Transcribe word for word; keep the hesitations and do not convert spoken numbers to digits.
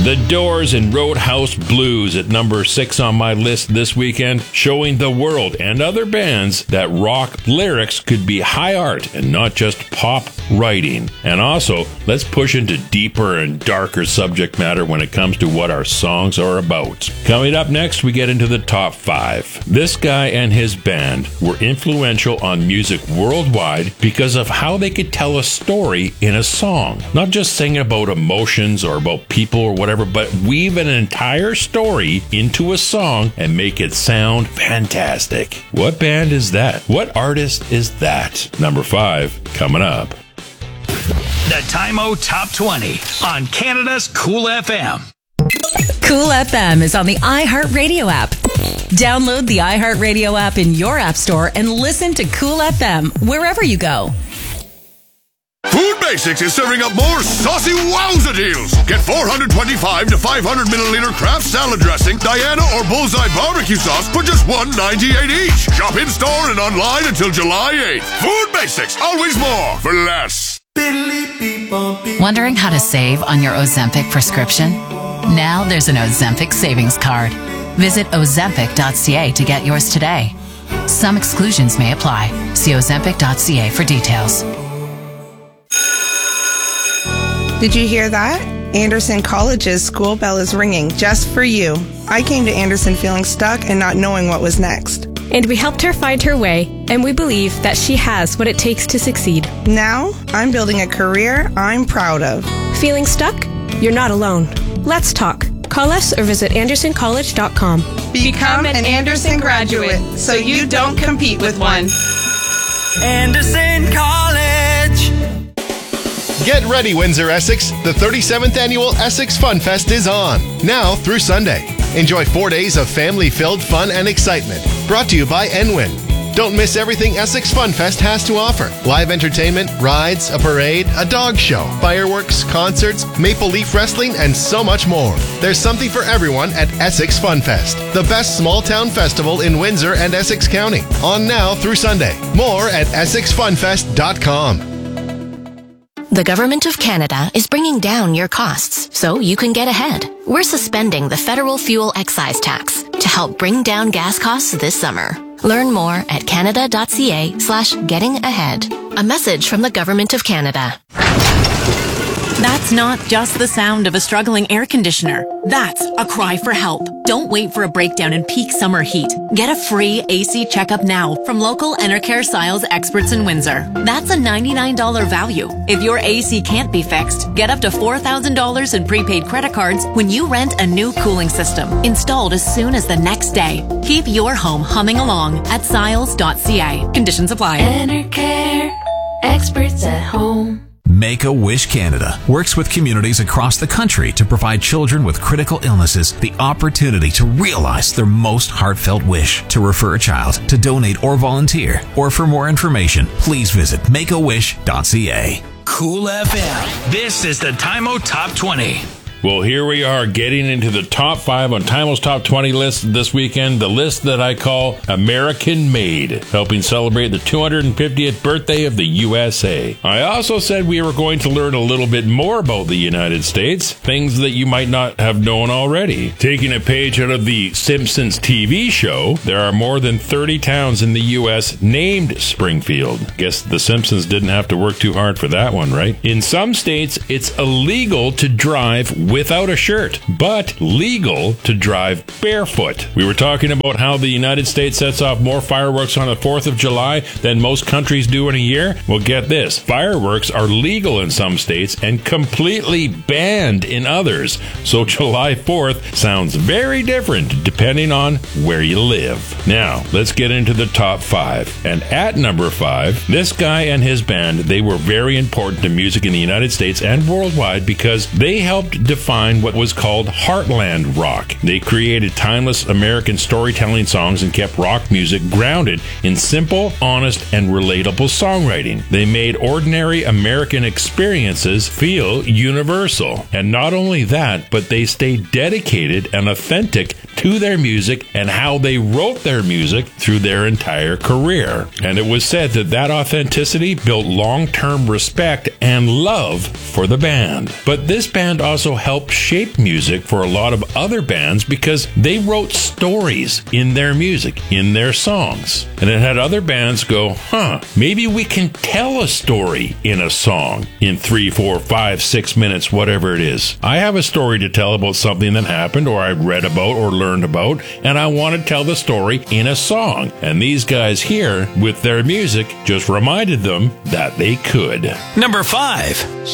The Doors and Roadhouse Blues at number six on my list this weekend, showing the world and other bands that rock lyrics could be high art and not just pop writing. And also, let's push into deeper and darker subject matter when it comes to what our songs are about. Coming up next, we get into the top five. This guy and his band were influential on music worldwide because of how they could tell a story in a song. Not just sing about emotions or about people or whatever, but weave an entire story into a song and make it sound fantastic. What band is that? What artist is that? Number five, coming up. The Time-O Top twenty on Canada's Cool F M. Cool F M is on the iHeartRadio app. Download the iHeartRadio app in your app store and listen to Cool F M wherever you go. Food Basics is serving up more saucy wowza deals. Get four hundred twenty-five to five hundred milliliter Kraft salad dressing, Diana or Bullseye barbecue sauce for just one ninety-eight each. Shop in store and online until July eighth. Food Basics, always more for less. Wondering how to save on your Ozempic prescription? Now there's an Ozempic savings card. Visit ozempic dot c a to get yours today. Some exclusions may apply. See ozempic dot c a for details. Did you hear that? Anderson College's school bell is ringing just for you. I came to Anderson feeling stuck and not knowing what was next. And we helped her find her way, and we believe that she has what it takes to succeed. Now, I'm building a career I'm proud of. Feeling stuck? You're not alone. Let's talk. Call us or visit anderson college dot com. Become an Anderson graduate so you don't compete with one. Anderson College. Get ready, Windsor, Essex. The thirty-seventh Annual Essex Fun Fest is on, now through Sunday. Enjoy four days of family-filled fun and excitement. Brought to you by Enwin. Don't miss everything Essex Fun Fest has to offer. Live entertainment, rides, a parade, a dog show, fireworks, concerts, Maple Leaf Wrestling, and so much more. There's something for everyone at Essex Fun Fest, the best small-town festival in Windsor and Essex County. On now through Sunday. More at essex fun fest dot com. The Government of Canada is bringing down your costs so you can get ahead. We're suspending the federal fuel excise tax to help bring down gas costs this summer. Learn more at canada dot c a slash getting ahead. A message from the Government of Canada. That's not just the sound of a struggling air conditioner. That's a cry for help. Don't wait for a breakdown in peak summer heat. Get a free A C checkup now from local Enercare Siles experts in Windsor. That's a ninety-nine dollars value. If your A C can't be fixed, get up to four thousand dollars in prepaid credit cards when you rent a new cooling system, installed as soon as the next day. Keep your home humming along at siles dot c a. Conditions apply. Enercare, experts at home. Make-A-Wish Canada works with communities across the country to provide children with critical illnesses the opportunity to realize their most heartfelt wish. To refer a child, to donate or volunteer, or for more information, please visit make a wish dot c a. Cool F M. This is the Time-O Top twenty. Well, here we are getting into the top five on Time-O's Top twenty list this weekend, the list that I call American Made, helping celebrate the two hundred fiftieth birthday of the U S A. I also said we were going to learn a little bit more about the United States, things that you might not have known already. Taking a page out of the Simpsons T V show, there are more than thirty towns in the U S named Springfield. Guess the Simpsons didn't have to work too hard for that one, right? In some states, it's illegal to drive without a shirt, but legal to drive barefoot. We were talking about how the United States sets off more fireworks on the fourth of July than most countries do in a year. Well, get this. Fireworks are legal in some states and completely banned in others. So July fourth sounds very different depending on where you live. Now, let's get into the top five. And at number five, this guy and his band, they were very important to music in the United States and worldwide because they helped define what was called heartland rock. They created timeless American storytelling songs and kept rock music grounded in simple, honest, and relatable songwriting. They made ordinary American experiences feel universal. And not only that, but they stayed dedicated and authentic to their music and how they wrote their music through their entire career. And it was said that that authenticity built long-term respect and love for the band. But this band also helped shape music for a lot of other bands because they wrote stories in their music, in their songs. And it had other bands go, huh, maybe we can tell a story in a song in three, four, five, six minutes, whatever it is. I have a story to tell about something that happened or I read about or learned about, and I want to tell the story in a song. And these guys here, with their music, just reminded them that they could. Number five.